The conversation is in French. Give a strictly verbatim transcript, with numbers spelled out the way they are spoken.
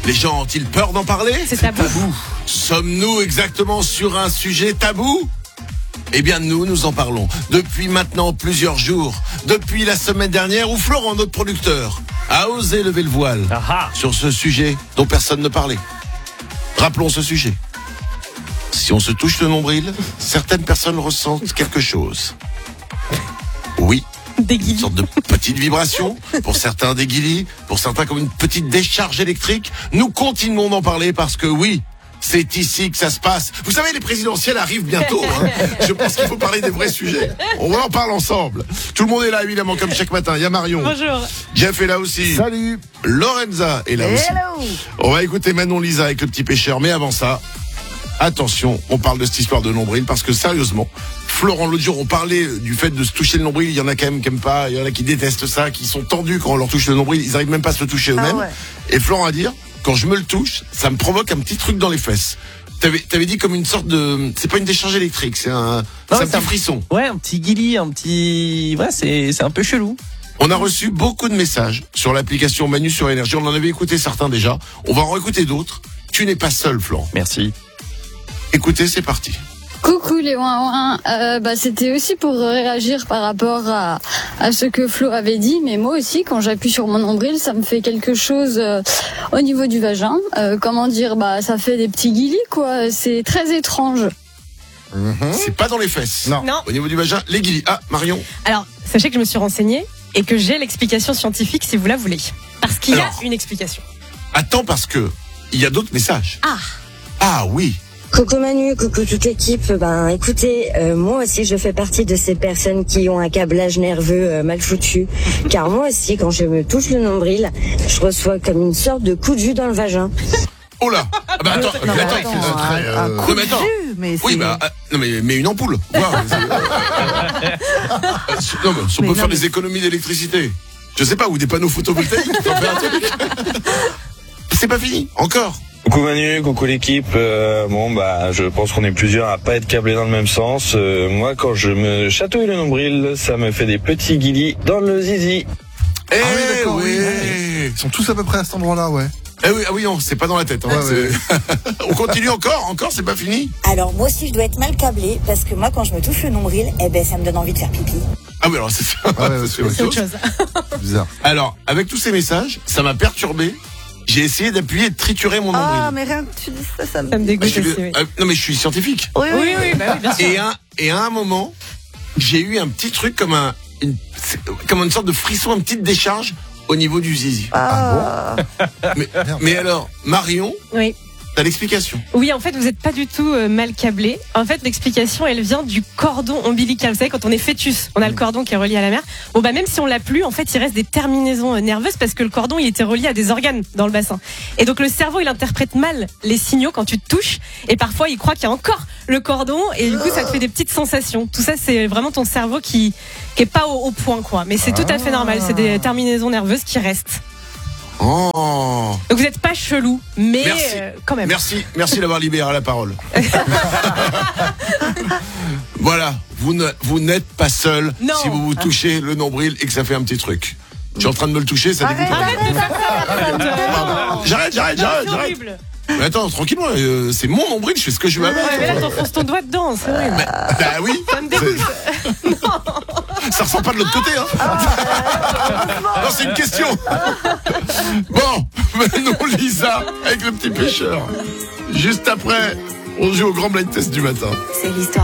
Les gens ont-ils peur d'en parler? C'est tabou. tabou. Sommes-nous exactement sur un sujet tabou? Eh bien, nous, nous en parlons depuis maintenant plusieurs jours. Depuis la semaine dernière où Florent, notre producteur, a osé lever le voile Aha. sur ce sujet dont personne ne parlait. Rappelons ce sujet. Si on se touche le nombril, certaines personnes ressentent quelque chose. Oui, Des une guillis. sorte de petite vibration, pour certains des guillis, pour certains comme une petite décharge électrique. Nous continuons d'en parler parce que oui, c'est ici que ça se passe. Vous savez, les présidentielles arrivent bientôt. Hein. Je pense qu'il faut parler des vrais sujets. On en parle ensemble. Tout le monde est là, évidemment, comme chaque matin. Il y a Marion. Bonjour. Jeff est là aussi. Salut. Lorenza est là aussi. Hello. On va écouter Manon Lisa avec le petit pêcheur. Mais avant ça, attention, on parle de cette histoire de nombril parce que sérieusement, Florent, l'autre jour, on parlait du fait de se toucher le nombril. Il y en a quand même qui aiment pas, il y en a qui détestent ça, qui sont tendus quand on leur touche le nombril. Ils arrivent même pas à se le toucher eux-mêmes. Ah ouais. Et Florent a dit, quand je me le touche, ça me provoque un petit truc dans les fesses. T'avais, t'avais dit comme une sorte de, c'est pas une décharge électrique, c'est un, c'est un c'est petit un- frisson. Ouais, un petit guilly, un petit... Ouais, c'est, c'est un peu chelou. On a reçu beaucoup de messages sur l'application Manu sur Énergie. On en avait écouté certains déjà. On va en réécouter d'autres. Tu n'es pas seul, Florent. Merci. Écoutez, c'est parti. Coucou les ouin euh, bah c'était aussi pour réagir par rapport à, à ce que Flo avait dit, mais moi aussi quand j'appuie sur mon nombril, ça me fait quelque chose euh, au niveau du vagin. Euh, comment dire, bah ça fait des petits guilis quoi. C'est très étrange. C'est pas dans les fesses. Non. Non. Au niveau du vagin, les guillis. Ah, Marion. Alors, sachez que je me suis renseignée et que j'ai l'explication scientifique si vous la voulez. Parce qu'il y a Alors. une explication. Attends, parce que il y a d'autres messages. Ah. Ah oui. Coucou Manu, coucou toute l'équipe. Ben écoutez, euh, moi aussi je fais partie de ces personnes qui ont un câblage nerveux euh, mal foutu. Car moi aussi, quand je me touche le nombril, je reçois comme une sorte de coup de jus dans le vagin. Oh là. Ah bah attends, Non, mais attends, attends, c'est très, un, un euh, coup non, mais de attends. jus, mais Oui, c'est- bah, ah, non, mais, mais une ampoule. Voilà, c'est- non, mais si on Mais peut non, faire mais- des économies d'électricité. Je sais pas, ou des panneaux photovoltaïques. On peut faire un truc. C'est pas fini. Encore. Coucou Manu, coucou l'équipe. Euh, bon bah je pense qu'on est plusieurs à pas être câblés dans le même sens. Euh, moi quand je me chatouille le nombril, ça me fait des petits guilis dans le zizi. Eh Ah oui, d'accord, oui. oui. Ils sont tous à peu près à cet endroit-là, ouais. Eh oui, ah oui, non, c'est pas dans la tête. Hein, Ouais, c'est- On continue encore, encore, c'est pas fini. Alors moi aussi je dois être mal câblée parce que moi quand je me touche le nombril, eh ben ça me donne envie de faire pipi. Ah oui, alors c'est ça. Ouais, ouais, c'est autre C'est autre chose. chose. Bizarre. Alors, avec tous ces messages, ça m'a perturbé. J'ai essayé d'appuyer et de triturer mon nombril. Ah, mais rien que tu dis ça, ça me... Ça me Ah, dégoûte je suis- aussi, oui. euh, non mais je suis scientifique. Oui, Oui, oui, bah oui, bien sûr. Et à, et à un moment, j'ai eu un petit truc comme un, une, c'est- comme une sorte de frisson, une petite décharge au niveau du zizi. Ah, Mais, mais alors, Marion, Oui. t'as l'explication. Oui, en fait, vous n'êtes pas du tout euh, mal câblé. En fait, l'explication, elle vient du cordon ombilical. Vous savez, quand on est fœtus, on a le cordon qui est relié à la mère. Bon, bah, même si on l'a plus, en fait, il reste des terminaisons euh, nerveuses parce que le cordon, il était relié à des organes dans le bassin. Et donc, le cerveau, il interprète mal les signaux quand tu te touches. Et parfois, il croit qu'il y a encore le cordon. Et du coup, ça te fait des petites sensations. Tout ça, c'est vraiment ton cerveau qui, qui est pas au, au point, quoi. Mais c'est tout à fait normal. C'est des terminaisons nerveuses qui restent. Oh. Donc, vous n'êtes pas chelou, mais Merci. euh, quand même. Merci, merci d'avoir libéré la parole. Voilà, vous ne, vous n'êtes pas seul Non. si vous vous touchez le nombril et que ça fait un petit truc. Je suis en train de me le toucher, ça dégoûte. Arrête de faire ça, personne. Pardon. J'arrête, j'arrête, Non, j'arrête, c'est j'arrête. horrible. Mais attends, tranquillement, euh, c'est mon nombril, je fais ce que je veux avec. Ouais, mais là, t'enfonces ton doigt dedans, c'est horrible. Bah oui. Ça me dégoûte. C'est- Ça ressort pas de l'autre côté, hein. Non, c'est une question. Bon, Manon Lisa avec le petit pêcheur. Juste après, on joue au grand blind test du matin. C'est l'histoire.